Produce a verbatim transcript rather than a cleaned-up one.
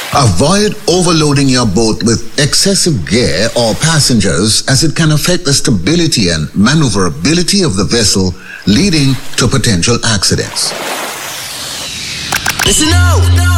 Avoid overloading your boat with excessive gear or passengers, as it can affect the stability and maneuverability of the vessel, leading to potential accidents. Listen now.